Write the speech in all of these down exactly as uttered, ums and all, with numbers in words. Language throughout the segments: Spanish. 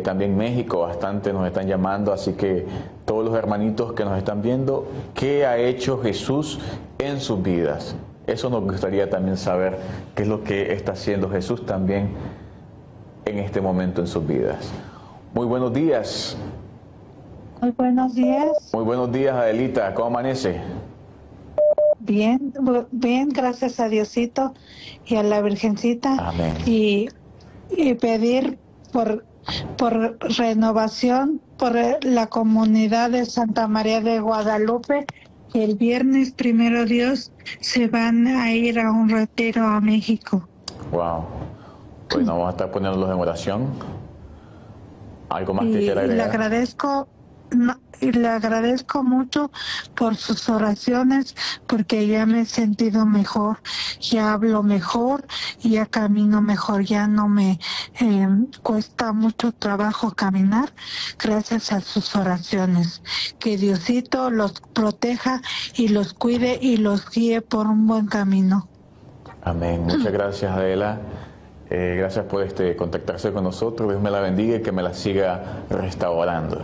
eh, también México, bastante nos están llamando, así que todos los hermanitos que nos están viendo, ¿qué ha hecho Jesús en sus vidas? Eso nos gustaría también saber, qué es lo que está haciendo Jesús también en este momento en sus vidas. Muy buenos días. Muy buenos días. Muy buenos días, Adelita. ¿Cómo amanece? Bien, bien, gracias a Diosito y a la Virgencita. Amén. Y, y pedir por, por renovación, por la comunidad de Santa María de Guadalupe. El viernes, primero Dios, se van a ir a un retiro a México. Wow. Bueno, vamos a estar poniéndolos en oración. ¿Algo más y, que quiera agregar? Y le agradezco, no, y le agradezco mucho por sus oraciones, porque ya me he sentido mejor, ya hablo mejor, ya camino mejor, ya no me eh, cuesta mucho trabajo caminar, gracias a sus oraciones. Que Diosito los proteja y los cuide y los guíe por un buen camino. Amén. Muchas gracias, Adela. Eh, gracias por este contactarse con nosotros. Dios me la bendiga y que me la siga restaurando.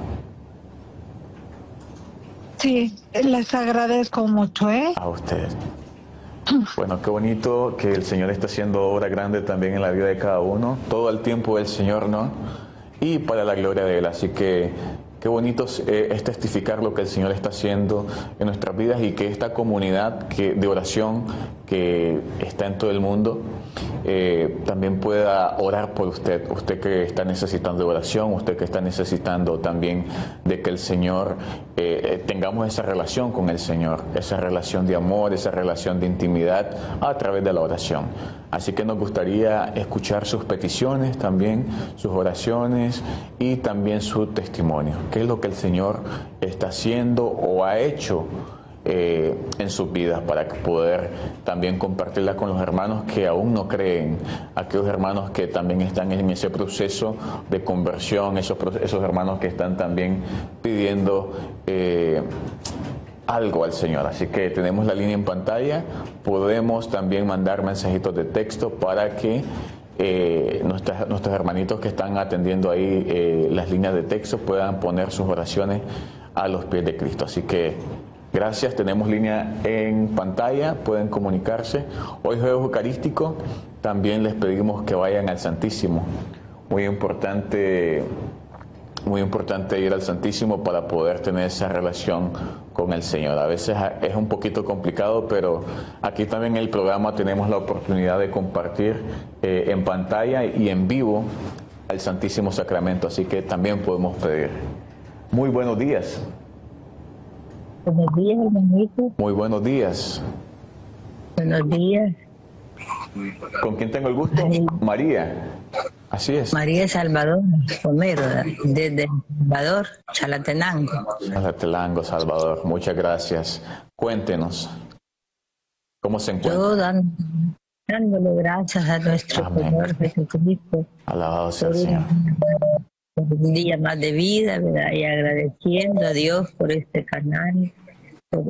Sí, les agradezco mucho, ¿eh? A usted. Bueno, qué bonito que el Señor está haciendo obra grande también en la vida de cada uno. Todo el tiempo del Señor, ¿no? Y para la gloria de Él. Así que qué bonito eh, es testificar lo que el Señor está haciendo en nuestras vidas y que esta comunidad que, de oración que está en todo el mundo eh, también pueda orar por usted. Usted que está necesitando de oración, usted que está necesitando también de que el Señor, eh, tengamos esa relación con el Señor, esa relación de amor, esa relación de intimidad a través de la oración. Así que nos gustaría escuchar sus peticiones también, sus oraciones y también su testimonio. ¿Qué es lo que el Señor está haciendo o ha hecho eh, en sus vidas para poder también compartirla con los hermanos que aún no creen, aquellos hermanos que también están en ese proceso de conversión, esos, esos hermanos que están también pidiendo eh, algo al Señor? Así que tenemos la línea en pantalla, podemos también mandar mensajitos de texto para que eh, nuestras, nuestros hermanitos que están atendiendo ahí eh, las líneas de texto puedan poner sus oraciones a los pies de Cristo. Así que gracias, tenemos línea en pantalla, pueden comunicarse. Hoy jueves eucarístico, también les pedimos que vayan al Santísimo. Muy importante, muy importante ir al Santísimo para poder tener esa relación con el Señor. A veces es un poquito complicado, pero aquí también en el programa tenemos la oportunidad de compartir eh, en pantalla y en vivo al Santísimo Sacramento, así que también podemos pedir. Muy buenos días. Buenos días, hermanito. Muy buenos días. Buenos días. ¿Con quién tengo el gusto? María. Así es. María Salvador Romero, desde Salvador, Chalatenango. Chalatenango, Salvador. Muchas gracias. Cuéntenos, ¿cómo se encuentra? Yo dan, dándole gracias a nuestro Amén. Señor Jesucristo. Alabado sea el por Señor. Por un día más de vida, ¿verdad? Y agradeciendo a Dios por este canal. Por...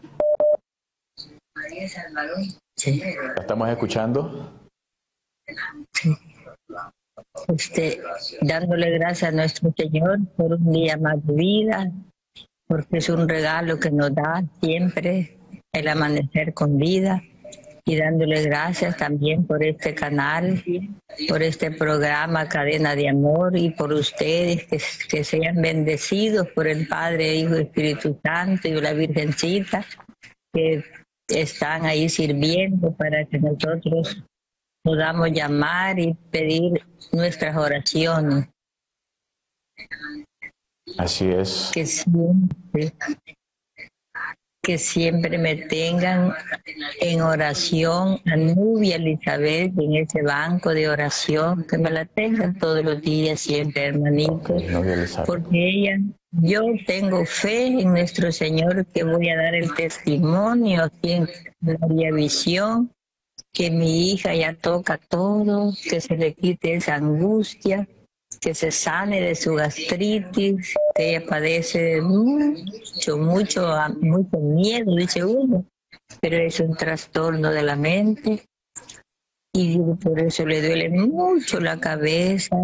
María Salvador. Sí. ¿La estamos escuchando? Sí. Este, dándole gracias a nuestro Señor por un día más de vida, porque es un regalo que nos da siempre el amanecer con vida, y dándole gracias también por este canal, por este programa Cadena de Amor, y por ustedes que, que sean bendecidos por el Padre, Hijo y Espíritu Santo y la Virgencita, que están ahí sirviendo para que nosotros podamos llamar y pedir nuestras oraciones. Así es. Que siempre, que siempre me tengan en oración a Nubia Elizabeth, en ese banco de oración, que me la tengan todos los días, siempre, hermanito. Porque ella, yo tengo fe en nuestro Señor, que voy a dar el testimonio aquí en María Visión, que mi hija ya toca todo, que se le quite esa angustia, que se sane de su gastritis, que ella padece de mucho, mucho, mucho miedo, dice uno, pero es un trastorno de la mente y por eso le duele mucho la cabeza